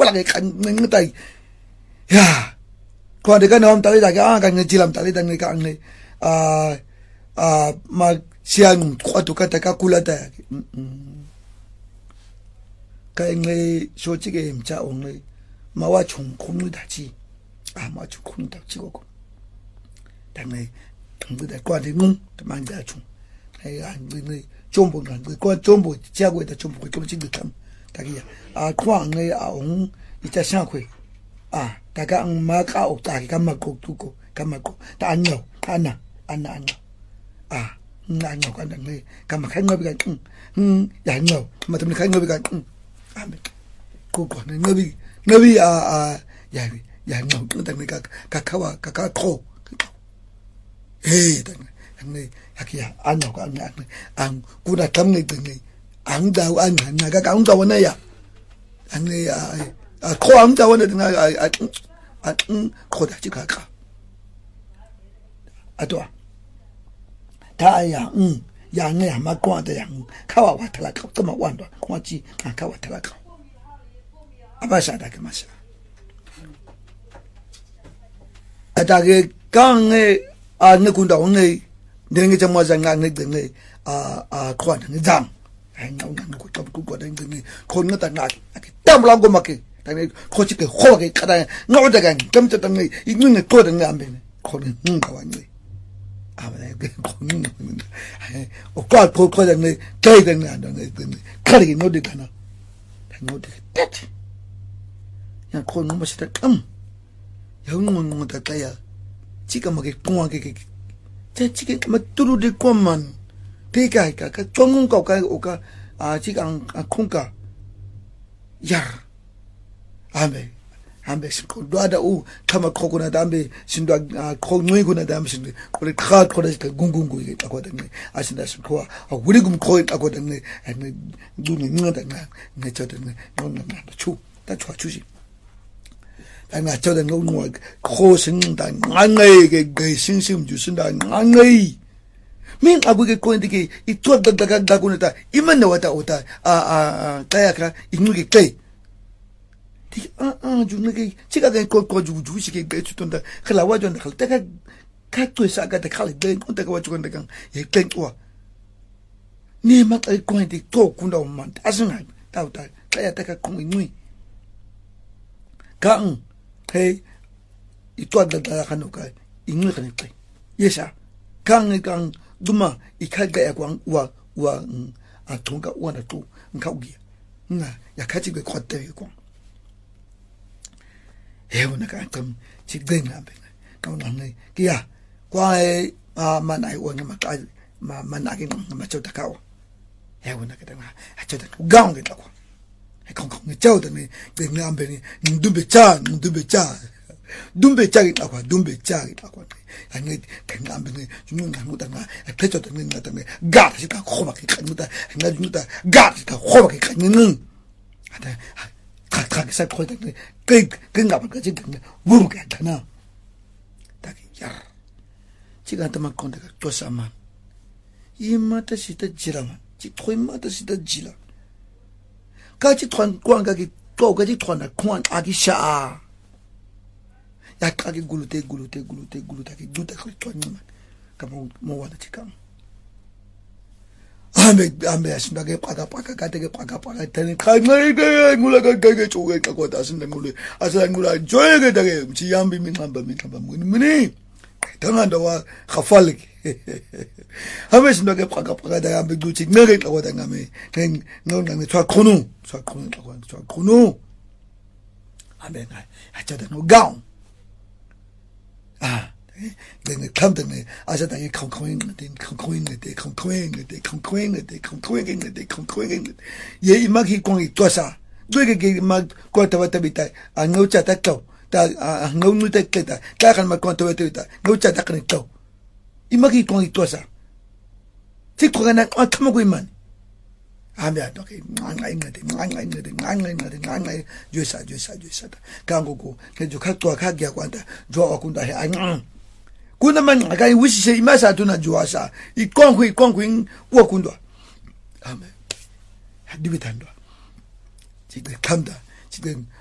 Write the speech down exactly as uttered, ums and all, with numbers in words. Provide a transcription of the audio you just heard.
khola ke kan ngitai ya kwa de ka nom ta da ka ka ngi jilam ta le dang ka ngi a a ma siang kwa to ka ta ka kula ta ka ngi so chi ge im cha ong le ma wa chung khum ni da chi a ma chung khum da chi go ko dang ngi dang de kwa de ngung ta man da chung ai an ngi 좀 보면 그 좀 보, 지하고에다 좀 보고 좀 찍을 참, 다기야. 아, 광에 아옹 이자 상회. 아, 다가 엄마가 없다. 감막고 두고 감막고 다 안녕. 안나 안나 안녕. 아, 안녕 간다네. 감막 한 거비가 응. 응, 안녕. 뭐 때문에 한 거비가 응. 아멘. 그거는 너비 너비 아, 야, 야, 안녕. 근데 가 가카와 가카코. 에이, 네, 하기야 안 나고 안 나. 안 구나 담네 등네. 안 다고 안 나가 안 다원이야. 안네 아, 코 안 다원에 등아 아, 아, 음, 코다지 가까. 아도아. 다야, 음, 양에 아마 꼬아다 양. 카와 와탈라 컵도마 완도. 꼬아지 아 카와 탈라 컵. 아바샤다 그 마샤. 아다게 강에 아 느군다 오늘 내게 좀 맞아 나는 등에 아아 코는 장 아니나 고 또 고 등에 코는 다 나. 땀라고 막게. 당에 코치게 호하게 가다 나오다가 점점 등에 있는 코는 안 되네. 코는 응 가와니. 아무래 그 코는 오빠 코코는 대등에 안 되네. 칼이 놓디 가나. 놓디 떼지. 야 코는 뭐시다 음. 영문 뭐다 따야. 지금 뭐게 공하게 제 지금 뭐 뚜루들 것만 대가 그 정문 거가 오가 아 지금 아 콩가 야 아메 아메 신고 도와다 우 타마 코코나 담베 신도 아 코누이구나 담베 신도 그래 카 코레스 궁궁구 이게 하거든요 아신다 신고 아 우리 금 코이 하거든요 아니 눈이 능하다 나 저든 너는 추다 좋아 주지 나 저든 뭐 코신다 안내게 그 신심 주신다 안내 민 아부게 코인데게 이 뚜다다가 가고는다 이만 나왔다 오다 아아 따야가 이누게 때 아아 주는게 지가 그 거주 주시게 배추던다 클라와전다 할 때가 각도에 싸가다 칼이 된 건데가 와주건데 강 예땡 와 네막 코인데 또 군다 엄만 따스나 따우다 따야다가 공이 강 hey itu ada dalam kanukai ingin kan itu yesa kang kang duma ikat gaya kuang wa wa atunga wana tu ngkau dia na ya kaji ke khote kuang hebu nak antam cigdeng ambe kau nangai kia kuai a manai wang makai ma manaki ma chota kau hebu nak kata ha chota gaung kita kuang không không người châu này để người làm bên này đun bể cha đun bể cha đun bể cha cái nào qua đun bể cha cái nào qua anh người để làm bên này chúng mình làm một đằng này thế cho đằng này đằng này gạt thì ta khó mà cái cái chúng ta anh nói chúng ta gạt thì ta khó mà cái cái nhưng anh ta thằng thằng cái sai khôi đằng này cái cái ngập cái gì đằng này vô cái thằng nào ta cái ya chỉ cần ta mà con được cho sao mà 이마 ta sĩ ta 지라만 chỉ thôi mà ta sĩ ta 지라 같이 团광각이 또 같이团관 아기 샤 약하게 굴루테 굴루테 굴루테 굴루테기 두테 그团만 가뭐 뭐 와다 지금 아메 아메 아신다게 빠가 빠가 가되게 빠가 빠가 되는 가이게 물라가 가게 쪼게 갖고 다신다 물이 아산 물아 조에게 되게 지양비 민만 밤이 밤 뭐니 당한다와 가팔리 하면서 빠가 빠가 다 암비 두치 내게 갖고 당하면 된 너는 저 코누 저 코누 갖고 저 코누 아메 나 아저다 노 가운 아 내가 감당네 아저다게 콩콩인데 콩콩인데 콩콩인데 콩콩인데 콩콩인데 콩콩인데 얘 이마기 공이 또사 너에게 막 거다 왔다 비타 안 놓자 딱도 다 ngau te keta ka kan ma konto te ta ngau cha ta kan to imagi ko i tosa ti ko na a tamo ko iman ame a to ke ngai ngade ngai ngade ngai ngade ngai ngai josa josa josa ka ngoko ke jo ka to ka gya kwanta jo akunda he ai kuna man ga wishi se imasa tuna joasa i konko i konko wo kundwa ame hadibitandwa ti kamda 지금